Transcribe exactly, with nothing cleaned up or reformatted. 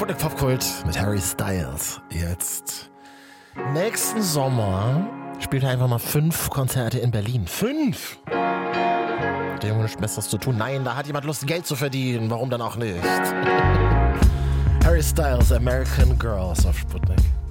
Sputnik Popkult mit Harry Styles. Jetzt. Nächsten Sommer spielt er einfach mal fünf Konzerte in Berlin. Fünf! Hat der Junge nichts Besseres zu tun? Nein, da hat jemand Lust, Geld zu verdienen. Warum dann auch nicht? Harry Styles, American Girls auf Sputnik.